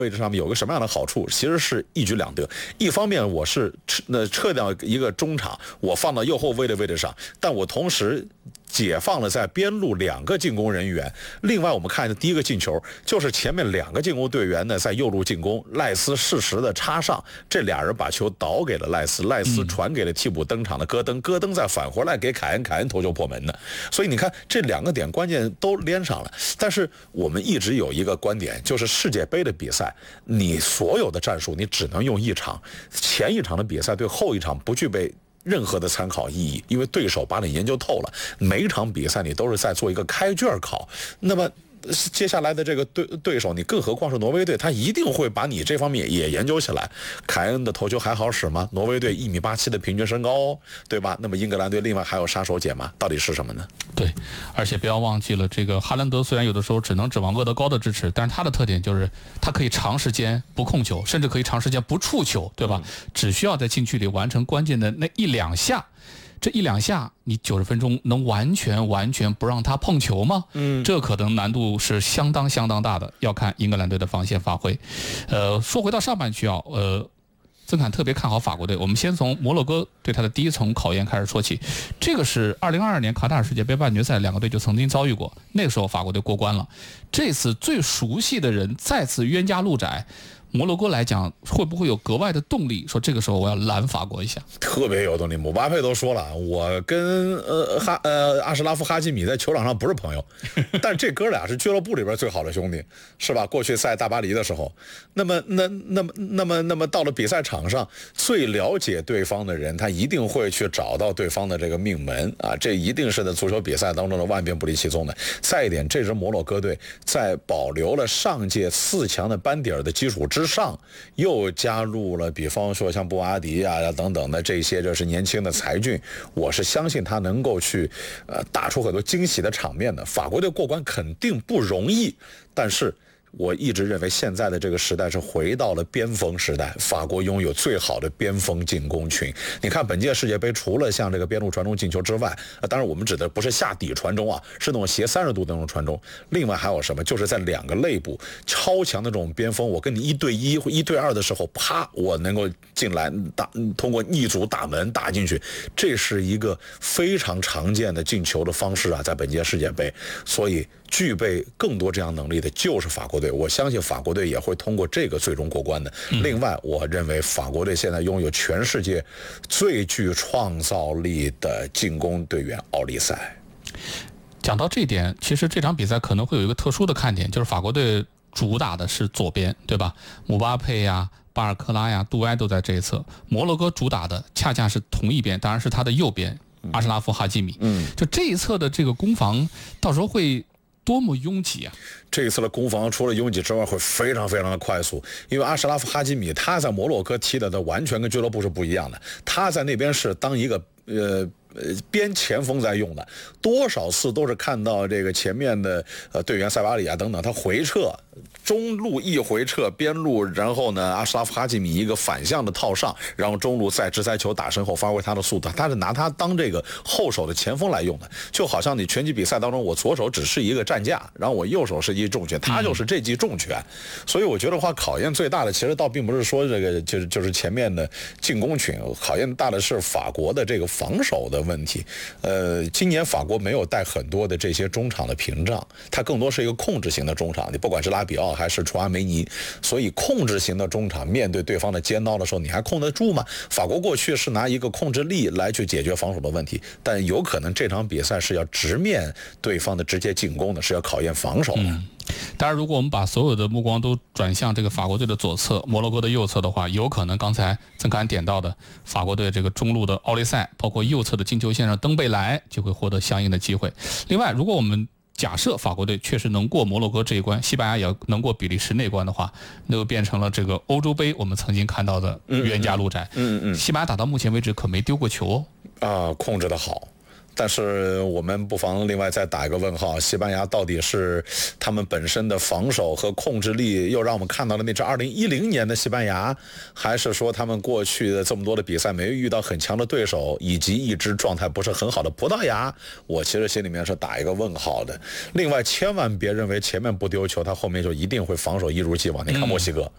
位置上面有个什么样的好处？其实是一举两得。一方面我是撤掉一个中场，我放到右后卫的位置上，但我同时解放了在边路2个进攻人员。另外我们看的第一个进球就是前面2个进攻队员呢在右路进攻，赖斯适时的插上，这俩人把球倒给了赖斯，赖斯传给了替补登场的戈登，戈登再返回来给凯恩，凯恩头球破门的。所以你看这2个点关键都连上了。但是我们一直有一个观点，就是世界杯的比赛，你所有的战术你只能用一场，前一场的比赛对后一场不具备任何的参考意义，因为对手把你研究透了，每一场比赛你都是在做一个开卷考。那么接下来的这个对手，你更何况是挪威队，他一定会把你这方面也研究起来。凯恩的头球还好使吗？挪威队1.87米的平均身高，对吧？那么英格兰队另外还有杀手锏吗？到底是什么呢？ 对，而且不要忘记了，这个哈兰德虽然有的时候只能指望厄德高的支持，但是他的特点就是他可以长时间不控球，甚至可以长时间不触球，对吧？只需要在禁区里完成关键的那1-2下。这1-2下，你90分钟能完全不让他碰球吗？这可能难度是相当大的，要看英格兰队的防线发挥。说回到上半区啊，曾侃特别看好法国队。我们先从摩洛哥对他的第一重考验开始说起。这个是2022年卡塔尔世界杯半决赛2个队就曾经遭遇过，那个时候法国队过关了。这次最熟悉的人再次冤家路窄。摩洛哥来讲，会不会有格外的动力？说这个时候我要拦法国一下， 特别有动力。姆巴佩都说了，我跟阿什拉夫哈基米在球场上不是朋友，但这哥俩是俱乐部里边最好的兄弟，是吧？过去在大巴黎的时候，那么到了比赛场上，最了解对方的人，他一定会去找到对方的这个命门啊，这一定是在足球比赛当中的万变不离其宗的。再一点，这支摩洛哥队在保留了上届4强的班底儿的基础之上，又加入了比方说像布阿迪啊等等的这些就是年轻的才俊，我是相信他能够去打出很多惊喜的场面的。法国队过关肯定不容易，但是我一直认为现在的这个时代是回到了边锋时代，法国拥有最好的边锋进攻群。你看本届世界杯除了像这个边路传中进球之外，当然我们指的不是下底传中啊，是那种斜30度的那种传中。另外还有什么？就是在2个肋部超强的这种边锋，我跟你1对1或1对2的时候，啪，我能够进来通过逆足打门打进去，这是一个非常常见的进球的方式啊，在本届世界杯。所以具备更多这样能力的就是法国队，我相信法国队也会通过这个最终过关的。另外我认为法国队现在拥有全世界最具创造力的进攻队员奥利塞。 讲到这一点，其实这场比赛可能会有一个特殊的看点，就是法国队主打的是左边，对吧？姆巴佩呀、巴尔克拉呀、杜埃都在这一侧。摩洛哥主打的恰恰是同一边，当然是他的右边阿什拉夫哈基米。就这一侧的这个攻防，到时候会多么拥挤啊！ 这一次的攻防除了拥挤之外，会非常的快速，因为阿什拉夫哈基米他在摩洛哥踢的完全跟俱乐部是不一样的，他在那边是当一个边前锋在用的，多少次都是看到这个前面的队员塞巴里亚等等，他回撤中路一回撤边路，然后呢阿什拉夫哈基米一个反向的套上，然后中路再直塞球打身后发挥他的速度，他是拿他当这个后手的前锋来用的，就好像你拳击比赛当中我左手只是一个战架，然后我右手是一重拳，他就是这记重拳。所以我觉得话考验最大的其实倒并不是说这个就是前面的进攻群，考验大的是法国的这个防守的问题。今年法国没有带很多的这些中场的屏障，它更多是一个控制型的中场，你不管是拉比奥还是楚阿梅尼，所以控制型的中场面对对方的尖刀的时候，你还控得住吗？法国过去是拿一个控制力来去解决防守的问题，但有可能这场比赛是要直面对方的直接进攻的，是要考验防守的。 当然如果我们把所有的目光都转向这个法国队的左侧，摩洛哥的右侧的话，有可能刚才曾侃点到的法国队这个中路的奥利塞，包括右侧的进球线上登贝莱就会获得相应的机会。另外如果我们假设法国队确实能过摩洛哥这一关，西班牙也能过比利时那关的话，那就变成了这个欧洲杯我们曾经看到的冤家路窄。西班牙打到目前为止可没丢过球控制得好。但是我们不妨另外再打一个问号，西班牙到底是他们本身的防守和控制力又让我们看到了那支2010年的西班牙，还是说他们过去的这么多的比赛没有遇到很强的对手，以及一支状态不是很好的葡萄牙？我其实心里面是打一个问号的。另外千万别认为前面不丢球他后面就一定会防守一如既往，你看墨西哥